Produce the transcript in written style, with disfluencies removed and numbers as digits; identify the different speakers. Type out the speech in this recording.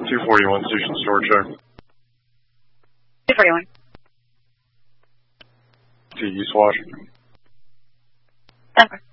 Speaker 1: 241 station store check.
Speaker 2: 241.
Speaker 1: To East Washington.
Speaker 2: Okay.